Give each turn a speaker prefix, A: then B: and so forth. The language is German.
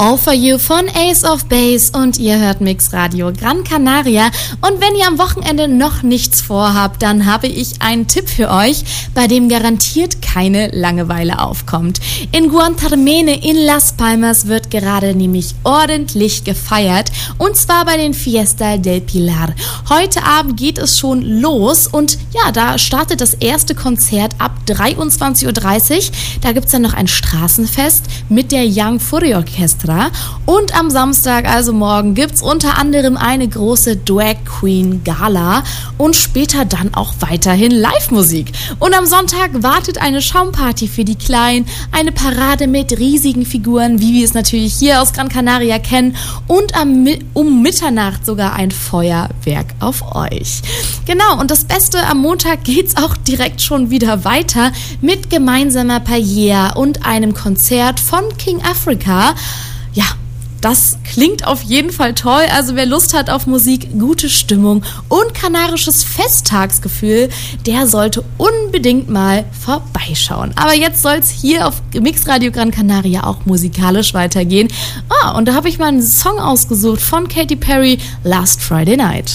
A: All For You von Ace of Base und ihr hört Mix Radio Gran Canaria. Und wenn ihr am Wochenende noch nichts vorhabt, dann habe ich einen Tipp für euch, bei dem garantiert keine Langeweile aufkommt. In Guantarmene in Las Palmas wird gerade nämlich ordentlich gefeiert, und zwar bei den Fiesta del Pilar. Heute Abend geht es schon los und ja, da startet das erste Konzert ab 23:30 Uhr. Da gibt es dann noch ein Straßenfest mit der Young Fury Orchestra. Und am Samstag, also morgen, gibt's unter anderem eine große Drag Queen Gala und später dann auch weiterhin Live-Musik. Und am Sonntag wartet eine Schaumparty für die Kleinen, eine Parade mit riesigen Figuren, wie wir es natürlich hier aus Gran Canaria kennen, und um Mitternacht sogar ein Feuerwerk auf euch. Genau, und das Beste, am Montag geht's auch direkt schon wieder weiter mit gemeinsamer Paella und einem Konzert von King Africa. Ja, das klingt auf jeden Fall toll. Also wer Lust hat auf Musik, gute Stimmung und kanarisches Festtagsgefühl, der sollte unbedingt mal vorbeischauen. Aber jetzt soll es hier auf Mix Radio Gran Canaria auch musikalisch weitergehen. Und da habe ich mal einen Song ausgesucht von Katy Perry, Last Friday Night.